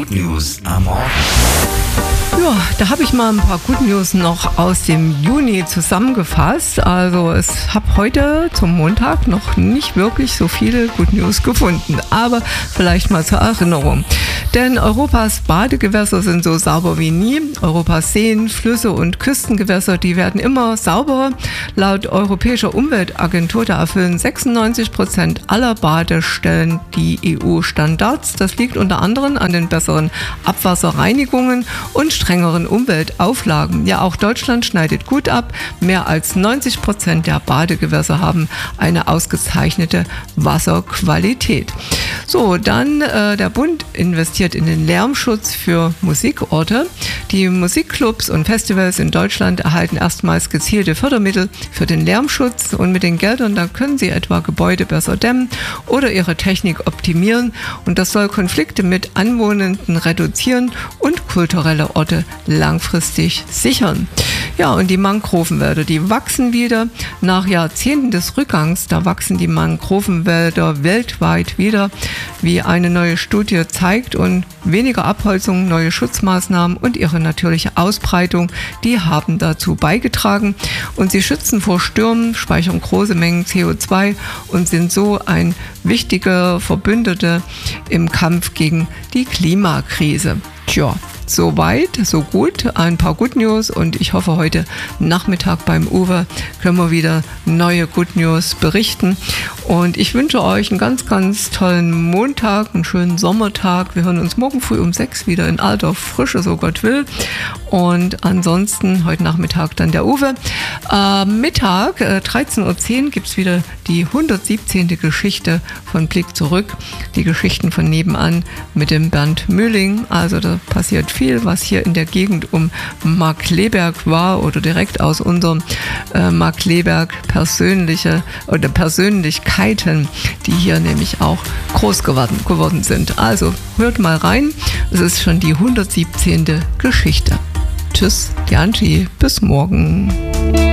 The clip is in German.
Good News am Morgen. Ja, da habe ich mal ein paar Good News noch aus dem Juni zusammengefasst. Also ich habe heute zum Montag noch nicht wirklich so viele Good News gefunden, aber vielleicht mal zur Erinnerung. Denn Europas Badegewässer sind so sauber wie nie. Europas Seen, Flüsse und Küstengewässer, die werden immer sauberer. Laut Europäischer Umweltagentur, da erfüllen 96% aller Badestellen die EU-Standards. Das liegt unter anderem an den besseren Abwasserreinigungen und strengeren Umweltauflagen. Ja, auch Deutschland schneidet gut ab. Mehr als 90% der Badegewässer haben eine ausgezeichnete Wasserqualität. So, dann der Bund investiert in den Lärmschutz für Musikorte. Die Musikclubs und Festivals in Deutschland erhalten erstmals gezielte Fördermittel für den Lärmschutz und mit den Geldern, da können sie etwa Gebäude besser dämmen oder ihre Technik optimieren und das soll Konflikte mit Anwohnenden reduzieren und kulturelle Orte langfristig sichern. Ja, und die Mangrovenwälder, die wachsen wieder. Nach Jahrzehnten des Rückgangs, da wachsen die Mangrovenwälder weltweit wieder, wie eine neue Studie zeigt. Und weniger Abholzung, neue Schutzmaßnahmen und ihre natürliche Ausbreitung, die haben dazu beigetragen. Und sie schützen vor Stürmen, speichern große Mengen CO2 und sind so ein wichtiger Verbündeter im Kampf gegen die Klimakrise. Tja. So weit, so gut, ein paar Good News und ich hoffe, heute Nachmittag beim Uwe können wir wieder neue Good News berichten und ich wünsche euch einen ganz, ganz tollen Montag, einen schönen Sommertag. Wir hören uns morgen früh um 6 wieder in alter Frische, so Gott will, und ansonsten heute Nachmittag dann der Uwe. Mittag, 13:10 Uhr, gibt es wieder die 117. Geschichte von Blick zurück, die Geschichten von nebenan mit dem Bernd Mühling, also da passiert viel, was hier in der Gegend um Markkleeberg war oder direkt aus unserem Markkleeberg Persönlichkeiten, die hier nämlich auch groß geworden sind. Also hört mal rein, es ist schon die 117. Geschichte. Tschüss, die Angie, bis morgen.